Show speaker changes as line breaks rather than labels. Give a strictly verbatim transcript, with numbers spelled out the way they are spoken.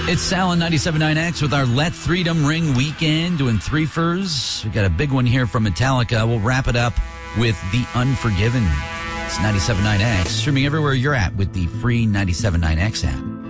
It's Sal on ninety-seven point nine X with our Let Freedom Ring weekend, doing three-fers. We got a big one here from Metallica. We'll wrap it up with The Unforgiven. It's ninety-seven point nine X, streaming everywhere you're at with the free ninety-seven point nine X app.